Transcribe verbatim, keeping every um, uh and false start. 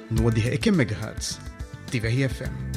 نوديها إكم ميجا هرتز تي في اف ام.